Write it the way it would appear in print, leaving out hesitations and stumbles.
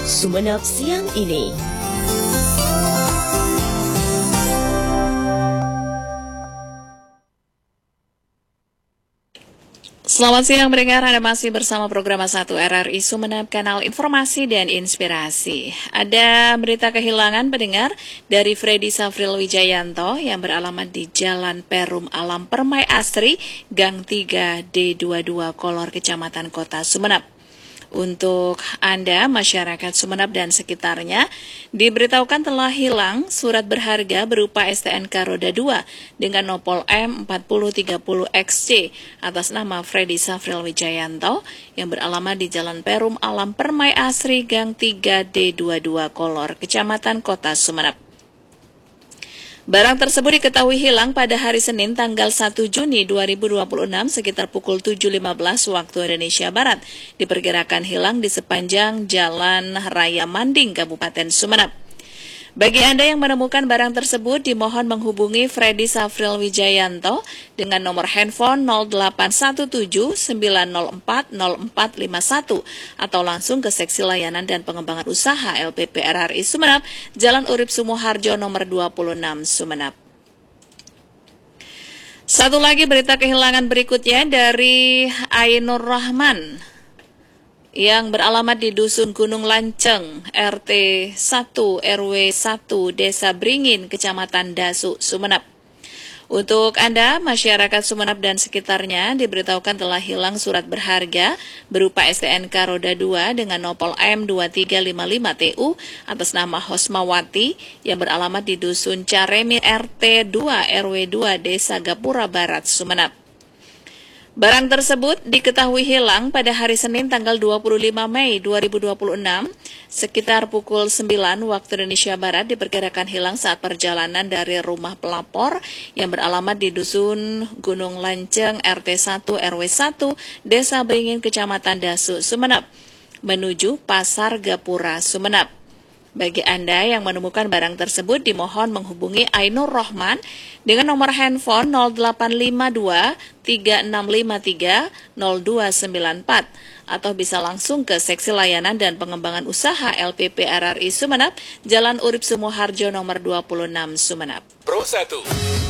Sumeneb siang ini. Selamat siang pendengar, Anda masih bersama program 1 RRI Sumeneb, kanal informasi dan inspirasi. Ada berita kehilangan pendengar dari Freddy Safril Wijayanto yang beralamat di Jalan Perum Alam Permai Asri, Gang 3 D22 Kolor, Kecamatan Kota Sumeneb. Untuk Anda, masyarakat Sumeneb dan sekitarnya, diberitahukan telah hilang surat berharga berupa STNK Roda 2 dengan nopol M4030XC atas nama Freddy Safril Wijayanto yang beralamat di Jalan Perum Alam Permai Asri, Gang 3 D22 Kolor, Kecamatan Kota Sumeneb. Barang tersebut diketahui hilang pada hari Senin tanggal 1 Juni 2026 sekitar pukul 7.15 waktu Indonesia Barat. Diperkirakan hilang di sepanjang Jalan Raya Manding, Kabupaten Sumeneb. Bagi Anda yang menemukan barang tersebut, dimohon menghubungi Freddy Safril Wijayanto dengan nomor handphone 0817-904-0451 atau langsung ke Seksi Layanan dan Pengembangan Usaha LPP RRI Sumeneb, Jalan Urip Sumoharjo nomor 26 Sumeneb. Satu lagi berita kehilangan berikutnya dari Ainur Rahman yang beralamat di Dusun Gunung Lanceng, RT 1 RW 1 Desa Bringin, Kecamatan Dasu, Sumeneb. Untuk Anda, masyarakat Sumeneb dan sekitarnya, diberitahukan telah hilang surat berharga berupa STNK Roda 2 dengan nopol M2355TU atas nama Hosmawati yang beralamat di Dusun Caremi, RT 2 RW 2 Desa Gapura Barat, Sumeneb. Barang tersebut diketahui hilang pada hari Senin tanggal 25 Mei 2026 sekitar pukul 9 waktu Indonesia Barat. Diperkirakan hilang saat perjalanan dari rumah pelapor yang beralamat di Dusun Gunung Lanceng RT 1 RW 1 Desa Beringin, Kecamatan Dasu, Sumeneb menuju Pasar Gapura, Sumeneb. Bagi Anda yang menemukan barang tersebut, dimohon menghubungi Ainur Rahman dengan nomor handphone 0852 3653 0294 atau bisa langsung ke Seksi Layanan dan Pengembangan Usaha LPP RRI Sumeneb, Jalan Urip Sumoharjo nomor 26 Sumeneb. Pro 1